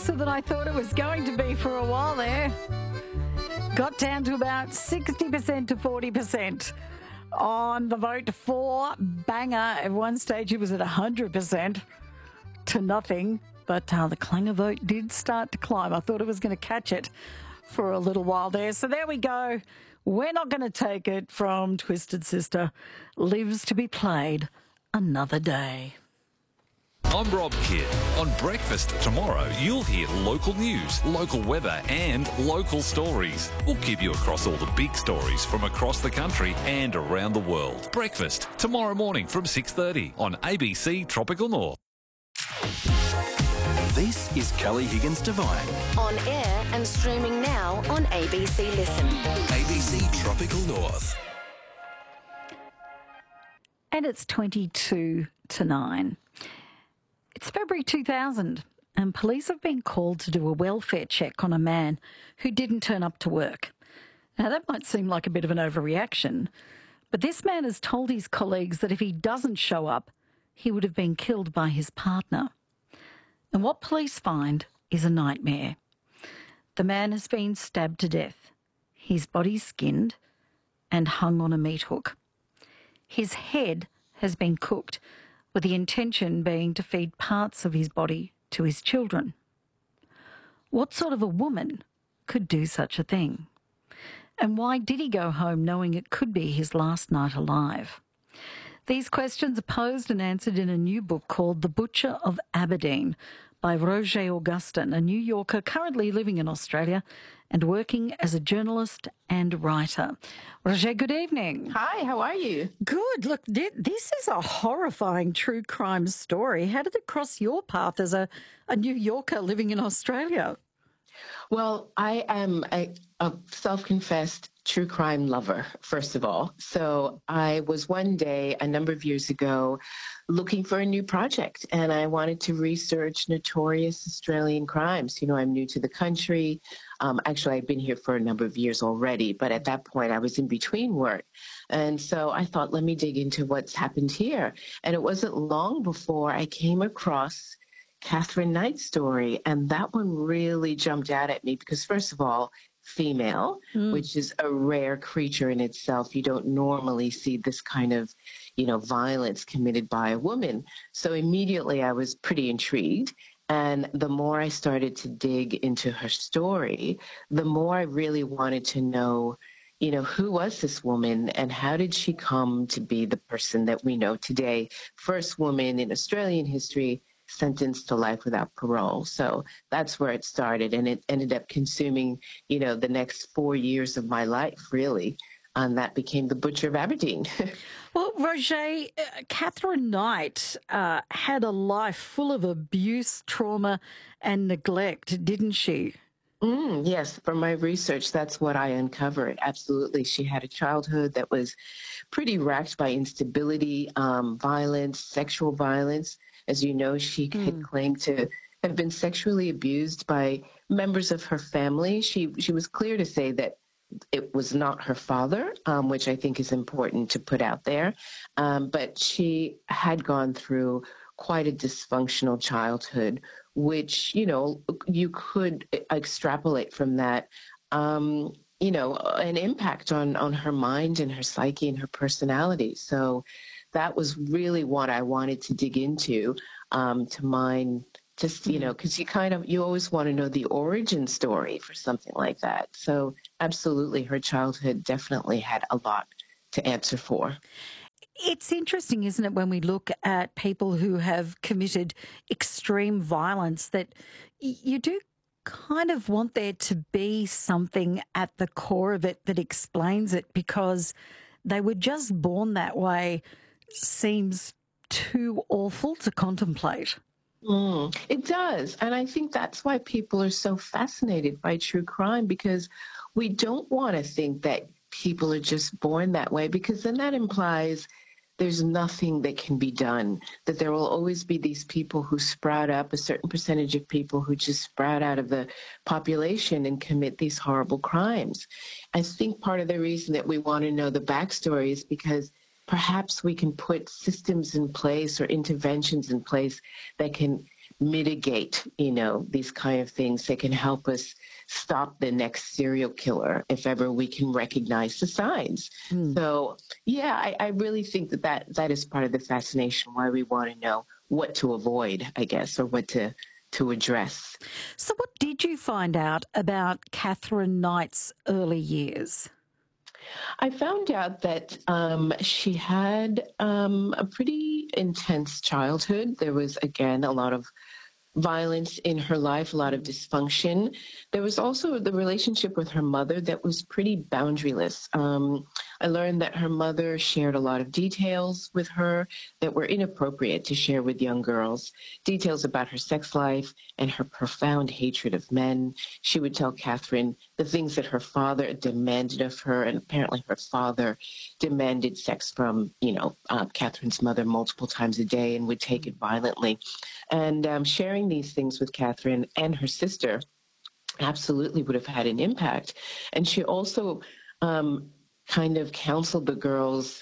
closer than I thought it was going to be for a while there. Got down to about 60% to 40% on the vote for Banger. At one stage, it was at 100% to nothing. But the clanger vote did start to climb. I thought it was going to catch it for a little while there. So there we go. We're not going to take it from Twisted Sister. Lives to be played another day. I'm Rob Kidd. On Breakfast tomorrow, you'll hear local news, local weather and local stories. We'll keep you across all the big stories from across the country and around the world. Breakfast tomorrow morning from 6:30 on ABC Tropical North. This is Kelly Higgins Divine. On air and streaming now on ABC Listen. ABC Tropical North. And it's 22 to 9. It's February 2000 and police have been called to do a welfare check on a man who didn't turn up to work. Now that might seem like a bit of an overreaction, but this man has told his colleagues that if he doesn't show up, he would have been killed by his partner. And what police find is a nightmare. The man has been stabbed to death, his body skinned and hung on a meat hook. His head has been cooked, with the intention being to feed parts of his body to his children. What sort of a woman could do such a thing? And why did he go home knowing it could be his last night alive? These questions are posed and answered in a new book called The Butcher of Aberdeen by Roger Augustin, a New Yorker currently living in Australia and working as a journalist and writer. Roger, good evening. Hi, how are you? Good. Look, this is a horrifying true crime story. How did it cross your path as a New Yorker living in Australia? Well, I am a self-confessed true crime lover, first of all. So I was one day, a number of years ago, looking for a new project, and I wanted to research notorious Australian crimes. You know, I'm new to the country. Actually, I've been here for a number of years already, but at that point, I was in between work. And so I thought, let me dig into what's happened here. And it wasn't long before I came across Katherine Knight's story, and that one really jumped out at me because, first of all, female, which is a rare creature in itself. You don't normally see this kind of, violence committed by a woman. So immediately I was pretty intrigued. And the more I started to dig into her story, the more I really wanted to know, who was this woman and how did she come to be the person that we know today? First woman in Australian history sentenced to life without parole. So that's where it started. And it ended up consuming, the next 4 years of my life, really. And that became The Butcher of Aberdeen. Well, Roger, Katherine Knight had a life full of abuse, trauma and neglect, didn't she? Yes, from my research, that's what I uncovered. Absolutely. She had a childhood that was pretty racked by instability, violence, sexual violence. As you know, she had claimed to have been sexually abused by members of her family. She was clear to say that it was not her father, which I think is important to put out there. But she had gone through quite a dysfunctional childhood, which, you could extrapolate from that, an impact on her mind and her psyche and her personality. So that was really what I wanted to dig into, to mine, just, because you always want to know the origin story for something like that. So absolutely, her childhood definitely had a lot to answer for. It's interesting, isn't it, when we look at people who have committed extreme violence, that you do kind of want there to be something at the core of it that explains it, because they were just born that way. Seems too awful to contemplate. It does. And I think that's why people are so fascinated by true crime, because we don't want to think that people are just born that way, because then that implies there's nothing that can be done, that there will always be these people who sprout up, a certain percentage of people who just sprout out of the population and commit these horrible crimes. I think part of the reason that we want to know the backstory is because perhaps we can put systems in place or interventions in place that can mitigate, these kind of things that can help us stop the next serial killer if ever we can recognize the signs. So, yeah, I really think that is part of the fascination, why we want to know what to avoid, I guess, or what to address. So what did you find out about Katherine Knight's early years? I found out that she had a pretty intense childhood. There was, again, a lot of violence in her life, a lot of dysfunction. There was also the relationship with her mother that was pretty boundaryless. I learned that her mother shared a lot of details with her that were inappropriate to share with young girls, details about her sex life and her profound hatred of men. She would tell Katherine the things that her father demanded of her, and apparently her father demanded sex from, Katherine's mother multiple times a day and would take it violently. And sharing these things with Katherine and her sister absolutely would have had an impact. And she also kind of counseled the girls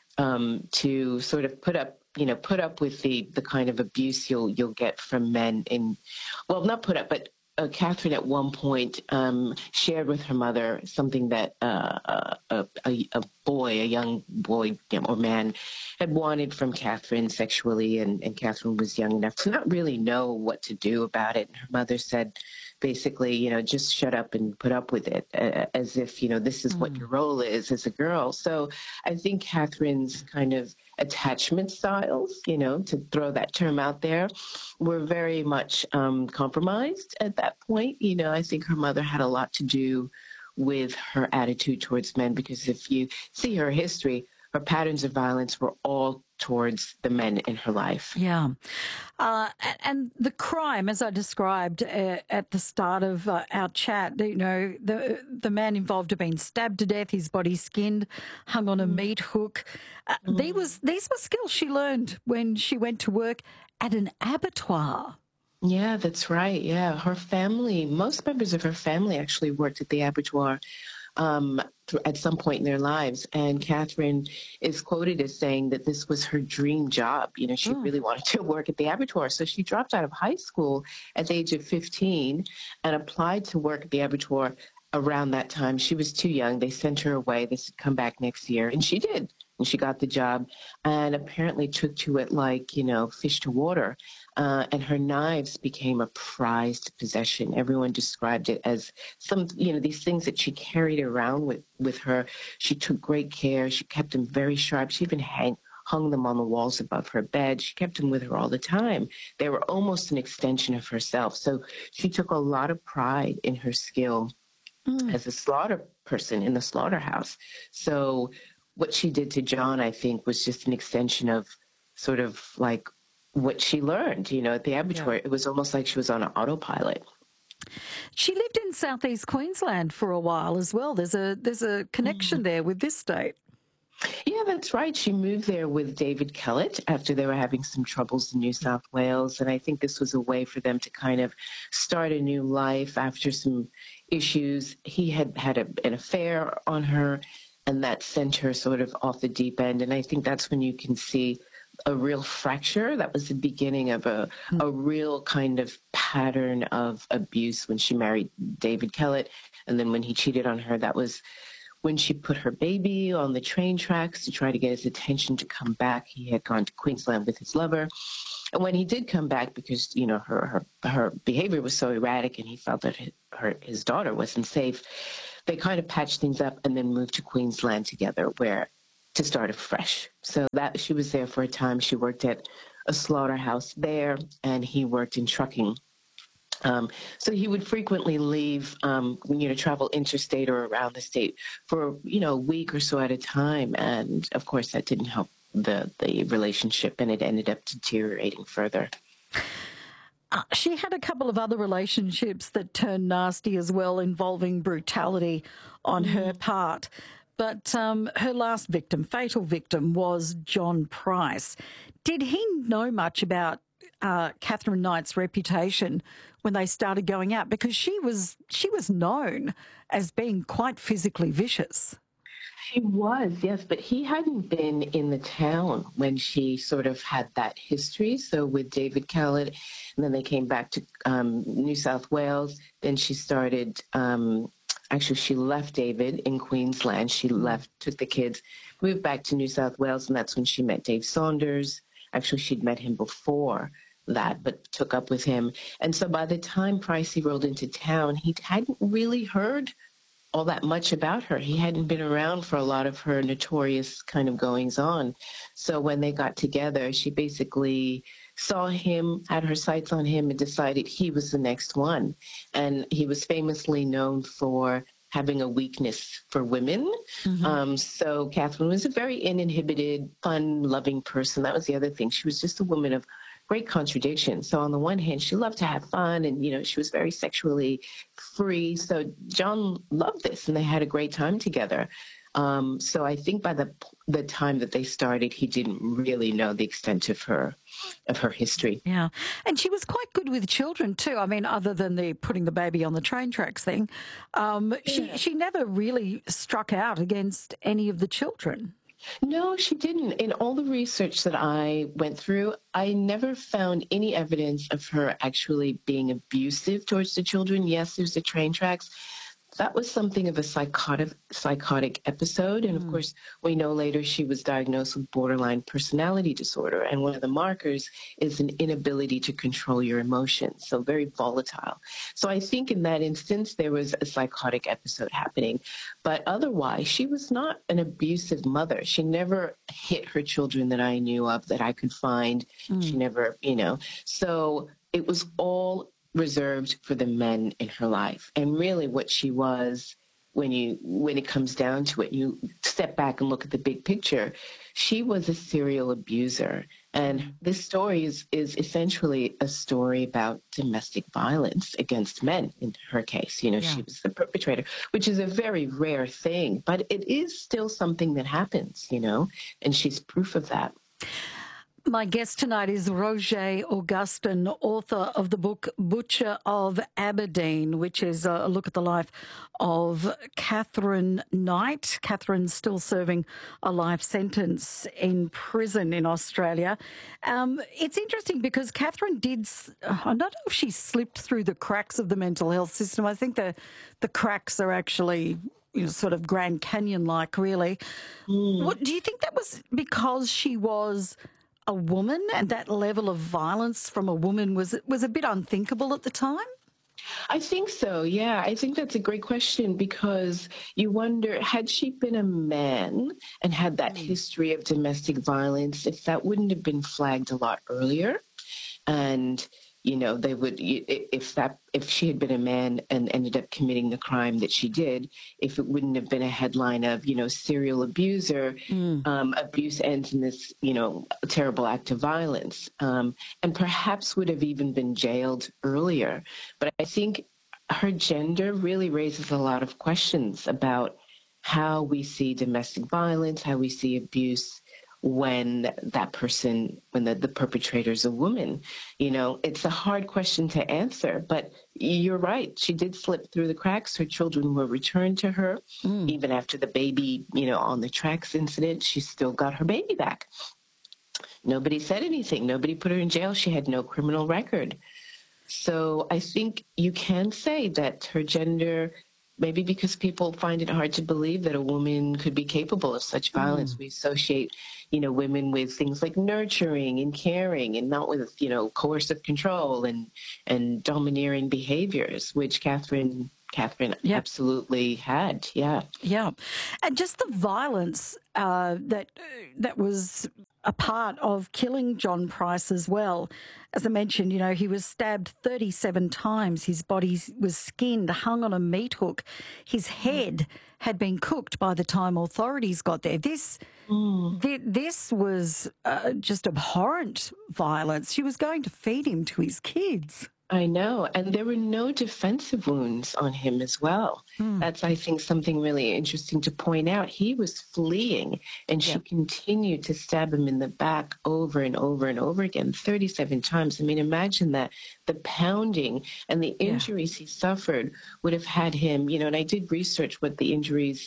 to sort of put up with the kind of abuse you'll get from men not put up, but Katherine at one point shared with her mother something that a young boy or man had wanted from Katherine sexually, and Katherine was young enough to not really know what to do about it. And her mother said, basically, just shut up and put up with it, as if, this is what your role is as a girl. So I think Katherine's kind of attachment styles, to throw that term out there, were very much compromised at that point. I think her mother had a lot to do with her attitude towards men, because if you see her history, her patterns of violence were all towards the men in her life. Yeah. And the crime, as I described at the start of our chat, the man involved had been stabbed to death, his body skinned, hung on a meat hook. These were skills she learned when she went to work at an abattoir. Yeah, that's right. Yeah, her family, most members of her family actually worked at the abattoir at some point in their lives. And Katherine is quoted as saying that this was her dream job. She really wanted to work at the abattoir. So she dropped out of high school at the age of 15 and applied to work at the abattoir around that time. She was too young. They sent her away. They said, come back next year. And she did. And she got the job and apparently took to it like, fish to water. And her knives became a prized possession. Everyone described it as these things that she carried around with her. She took great care. She kept them very sharp. She even hung them on the walls above her bed. She kept them with her all the time. They were almost an extension of herself. So she took a lot of pride in her skill as a slaughter person in the slaughterhouse. So what she did to John, I think, was just an extension of sort of like what she learned, at the abattoir. Yeah. It was almost like she was on an autopilot. She lived in southeast Queensland for a while as well. There's a connection there with this state. Yeah, that's right. She moved there with David Kellett after they were having some troubles in New South Wales. And I think this was a way for them to kind of start a new life after some issues. He had an affair on her, and that sent her sort of off the deep end. And I think that's when you can see a real fracture. That was the beginning of a real kind of pattern of abuse when she married David Kellett. And then when he cheated on her, that was when she put her baby on the train tracks to try to get his attention to come back. He had gone to Queensland with his lover. And when he did come back, because, her behavior was so erratic and he felt that his daughter wasn't safe, they kind of patched things up and then moved to Queensland together to start afresh. So that she was there for a time. She worked at a slaughterhouse there, and he worked in trucking. So he would frequently leave, travel interstate or around the state for, a week or so at a time. And of course, that didn't help the relationship, and it ended up deteriorating further. She had a couple of other relationships that turned nasty as well, involving brutality on her part. But her last victim, fatal victim, was John Price. Did he know much about Katherine Knight's reputation when they started going out? Because she was known as being quite physically vicious. She was, yes, but he hadn't been in the town when she sort of had that history. So with David Khaled, and then they came back to New South Wales. Then she started, actually, she left David in Queensland. She left, took the kids, moved back to New South Wales, and that's when she met Dave Saunders. Actually, she'd met him before that, but took up with him. And so by the time Pricey rolled into town, he hadn't really heard all that much about her. He hadn't been around for a lot of her notorious kind of goings on. So when they got together, she basically saw him, had her sights on him, and decided he was the next one. And he was famously known for having a weakness for women. So Catherine was a very uninhibited, fun-loving person. That was the other thing. She was just a woman of great contradiction. So on the one hand, she loved to have fun and, she was very sexually free. So John loved this and they had a great time together. So I think by the time that they started, he didn't really know the extent of her history. Yeah. And she was quite good with children too. I mean, other than the putting the baby on the train tracks thing, she never really struck out against any of the children. No, she didn't. In all the research that I went through, I never found any evidence of her actually being abusive towards the children. Yes, there's the train tracks. That was something of a psychotic episode. And of course, we know later she was diagnosed with borderline personality disorder. And one of the markers is an inability to control your emotions. So very volatile. So I think in that instance, there was a psychotic episode happening. But otherwise, she was not an abusive mother. She never hit her children that I knew of, that I could find. She never, So it was all reserved for the men in her life. And really what she was, when it comes down to it, you step back and look at the big picture, she was a serial abuser. And this story is essentially a story about domestic violence against men in her case. She was the perpetrator, which is a very rare thing, but it is still something that happens, and she's proof of that. My guest tonight is Roger Augustin, author of the book Butcher of Aberdeen, which is a look at the life of Catherine Knight. Catherine's still serving a life sentence in prison in Australia. It's interesting because Catherine I don't know if she slipped through the cracks of the mental health system. I think the cracks are actually sort of Grand Canyon-like, really. What do you think that was because she was a woman and that level of violence from a woman was a bit unthinkable at the time? I think so, yeah. I think that's a great question because you wonder, had she been a man and had that history of domestic violence, if that wouldn't have been flagged a lot earlier, and they would, if she had been a man and ended up committing the crime that she did, if it wouldn't have been a headline of, serial abuser, abuse ends in this, terrible act of violence, and perhaps would have even been jailed earlier. But I think her gender really raises a lot of questions about how we see domestic violence, how we see abuse when the perpetrator is a woman. It's a hard question to answer, but you're right. She did slip through the cracks. Her children were returned to her. Even after the baby, on the tracks incident, she still got her baby back. Nobody said anything. Nobody put her in jail. She had no criminal record. So I think you can say that her gender, maybe because people find it hard to believe that a woman could be capable of such violence. We associate, women with things like nurturing and caring and not with, coercive control and domineering behaviors, which Catherine absolutely had. Yeah. Yeah. And just the violence that was a part of killing John Price as well. As I mentioned, he was stabbed 37 times. His body was skinned, hung on a meat hook. His head had been cooked by the time authorities got there. This was just abhorrent violence. She was going to feed him to his kids. I know. And there were no defensive wounds on him as well. That's, I think, something really interesting to point out. He was fleeing, and she continued to stab him in the back over and over and over again, 37 times. I mean, imagine that. The pounding and the injuries he suffered would have had him, and I did research what the injuries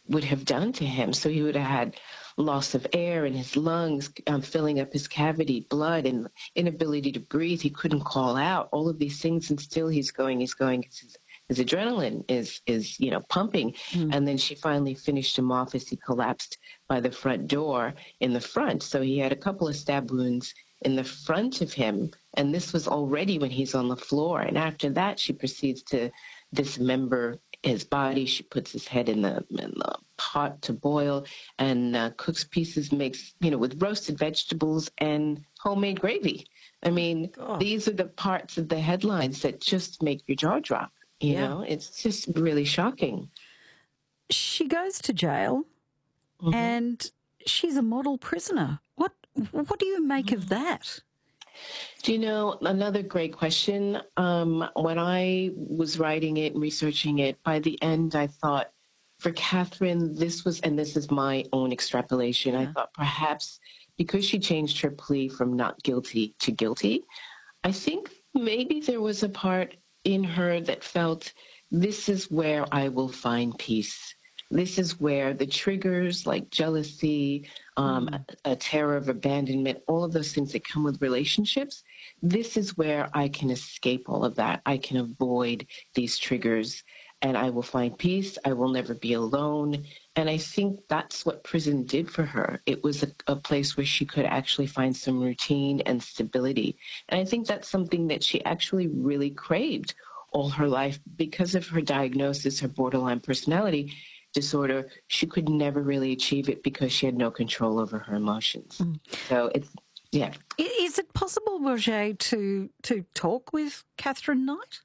would have done to him. So he would have had loss of air in his lungs, filling up his cavity, blood, and inability to breathe. He couldn't call out, all of these things, and still he's going. His adrenaline is pumping. And then she finally finished him off as he collapsed by the front door in the front. So he had a couple of stab wounds in the front of him, and this was already when he's on the floor. And after that, she proceeds to dismember his body. She puts his head in the pot to boil and cooks pieces, makes, with roasted vegetables and homemade gravy. I mean, these are the parts of the headlines that just make your jaw drop. You know, it's just really shocking. She goes to jail and she's a model prisoner. What do you make of that? Do you know, another great question. When I was writing it and researching it, by the end I thought, for Catherine, this is my own extrapolation. I thought perhaps because she changed her plea from not guilty to guilty, I think maybe there was a part in her that felt, this is where I will find peace. This is where the triggers like jealousy, a terror of abandonment, all of those things that come with relationships, this is where I can escape all of that. I can avoid these triggers and I will find peace. I will never be alone. And I think that's what prison did for her. It was a place where she could actually find some routine and stability. And I think that's something that she actually really craved all her life because of her diagnosis, her borderline personality disorder. She could never really achieve it because she had no control over her emotions. So it's, yeah. Is it possible, Roger, to talk with Catherine Knight?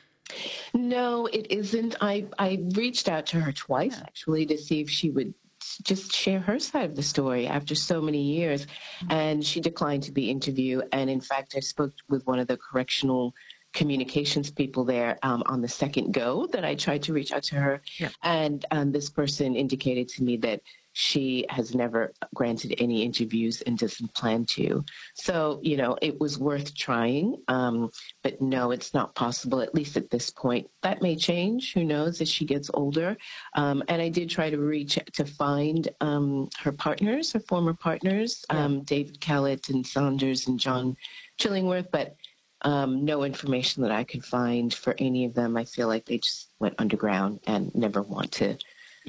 No, it isn't. I reached out to her twice, actually, to see if she would just share her side of the story after so many years. And she declined to be interviewed. And in fact, I spoke with one of the correctional communications people there on the second go that I tried to reach out to her. Yeah. And this person indicated to me that she has never granted any interviews and doesn't plan to. So, it was worth trying. But no, it's not possible, at least at this point. That may change. Who knows as she gets older. And I did try to find her partners, her former partners, David Callett and Saunders and John Chillingworth, but no information that I could find for any of them. I feel like they just went underground and never want to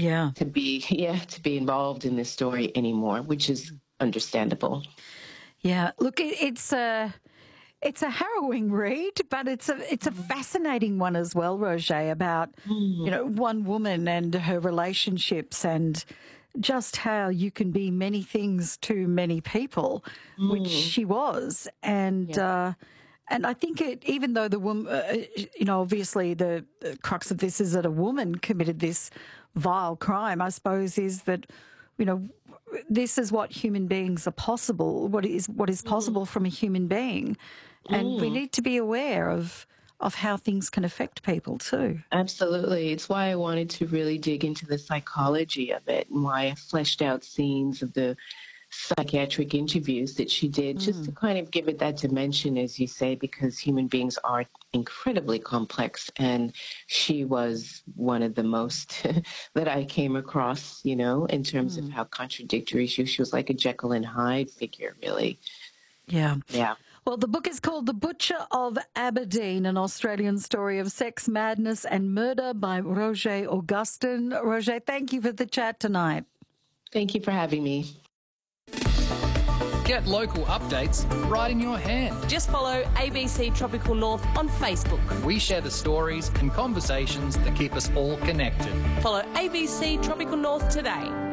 be involved in this story anymore, which is understandable. Yeah, look, it's a harrowing read, but it's a fascinating one as well, Roger, about one woman and her relationships and just how you can be many things to many people, which she was, and I think even though the woman, obviously the crux of this is that a woman committed this vile crime, I suppose, is that, this is what human beings are possible, what is possible from a human being. And we need to be aware of how things can affect people too. Absolutely. It's why I wanted to really dig into the psychology of it and why I fleshed out scenes of the psychiatric interviews that she did, just to kind of give it that dimension, as you say, because human beings are incredibly complex. And she was one of the most that I came across, in terms of how contradictory she was. She was like a Jekyll and Hyde figure, really. Yeah. Yeah. Well, the book is called The Butcher of Aberdeen, an Australian story of sex, madness and murder by Roger Augustin. Roger, thank you for the chat tonight. Thank you for having me. Get local updates right in your hand. Just follow ABC Tropical North on Facebook. We share the stories and conversations that keep us all connected. Follow ABC Tropical North today.